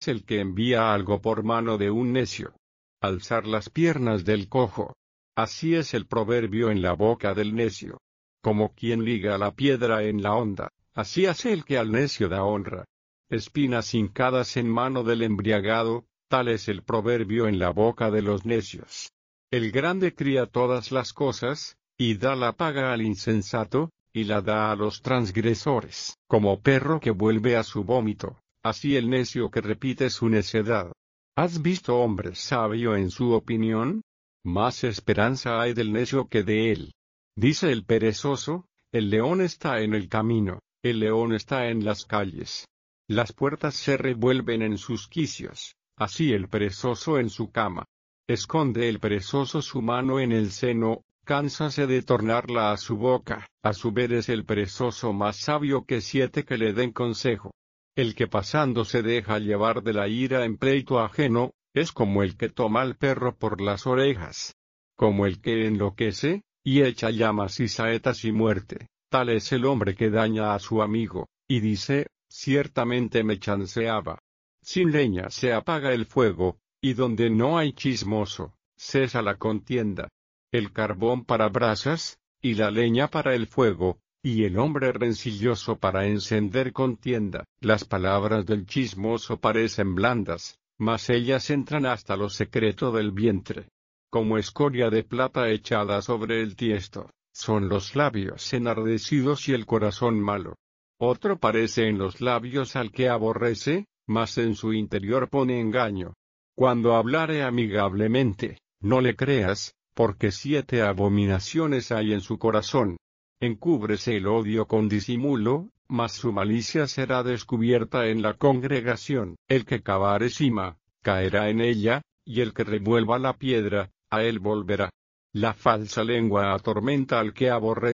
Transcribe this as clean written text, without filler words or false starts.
el que envía algo por mano de un necio. Alzar las piernas del cojo. Así es el proverbio en la boca del necio. Como quien liga la piedra en la honda, así hace el que al necio da honra. Espinas hincadas en mano del embriagado, tal es el proverbio en la boca de los necios. El grande cría todas las cosas, y da la paga al insensato, y la da a los transgresores. Como perro que vuelve a su vómito, así el necio que repite su necedad. ¿Has visto hombre sabio en su opinión? Más esperanza hay del necio que de él. Dice el perezoso, el león está en el camino, el león está en las calles. Las puertas se revuelven en sus quicios, así el perezoso en su cama. Esconde el perezoso su mano en el seno, cánsase de tornarla a su boca. A su vez es el perezoso más sabio que 7 que le den consejo. El que pasando se deja llevar de la ira en pleito ajeno, es como el que toma al perro por las orejas. Como el que enloquece, y echa llamas y saetas y muerte, tal es el hombre que daña a su amigo, y dice, ciertamente me chanceaba. Sin leña se apaga el fuego, y donde no hay chismoso, cesa la contienda. El carbón para brasas, y la leña para el fuego, y el hombre rencilloso para encender contienda. Las palabras del chismoso parecen blandas, mas ellas entran hasta lo secreto del vientre. Como escoria de plata echada sobre el tiesto, son los labios enardecidos y el corazón malo. Otro parece en los labios al que aborrece, mas en su interior pone engaño. Cuando hablare amigablemente, no le creas, porque 7 abominaciones hay en su corazón. Encúbrese el odio con disimulo, mas su malicia será descubierta en la congregación. El que cavare sima, caerá en ella, y el que revuelva la piedra, a él volverá. La falsa lengua atormenta al que aborrece.